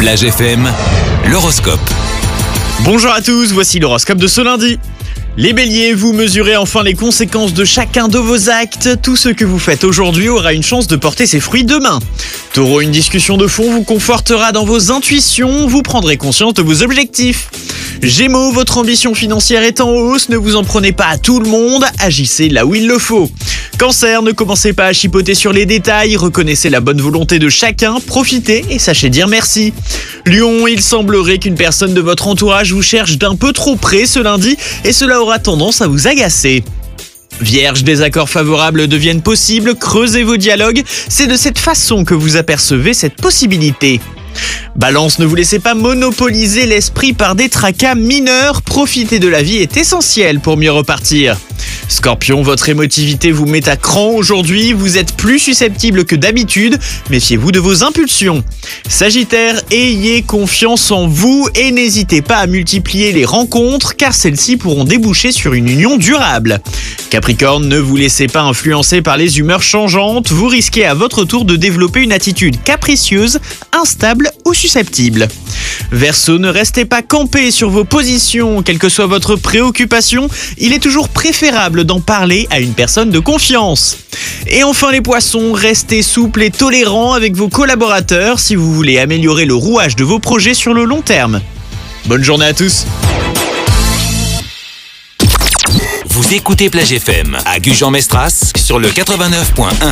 Plage FM, l'horoscope. Bonjour à tous, voici l'horoscope de ce lundi. Les béliers, vous mesurez enfin les conséquences de chacun de vos actes. Tout ce que vous faites aujourd'hui aura une chance de porter ses fruits demain. Taureau, une discussion de fond vous confortera dans vos intuitions, vous prendrez conscience de vos objectifs. Gémeaux, votre ambition financière est en hausse, ne vous en prenez pas à tout le monde, agissez là où il le faut. Cancer, ne commencez pas à chipoter sur les détails, reconnaissez la bonne volonté de chacun, profitez et sachez dire merci. Lion, il semblerait qu'une personne de votre entourage vous cherche d'un peu trop près ce lundi et cela aura tendance à vous agacer. Vierge, des accords favorables deviennent possibles, creusez vos dialogues, c'est de cette façon que vous apercevez cette possibilité. Balance, ne vous laissez pas monopoliser l'esprit par des tracas mineurs, profiter de la vie est essentiel pour mieux repartir. Scorpion, votre émotivité vous met à cran aujourd'hui, vous êtes plus susceptible que d'habitude, méfiez-vous de vos impulsions. Sagittaire, ayez confiance en vous et n'hésitez pas à multiplier les rencontres car celles-ci pourront déboucher sur une union durable. Capricorne, ne vous laissez pas influencer par les humeurs changeantes, vous risquez à votre tour de développer une attitude capricieuse, instable ou susceptible. Verseau, ne restez pas campé sur vos positions, quelle que soit votre préoccupation, il est toujours préférable d'en parler à une personne de confiance. Et enfin les poissons, restez souples et tolérants avec vos collaborateurs si vous voulez améliorer le rouage de vos projets sur le long terme. Bonne journée à tous. Vous écoutez Plage FM à Gujan-Mestras sur le 89.1.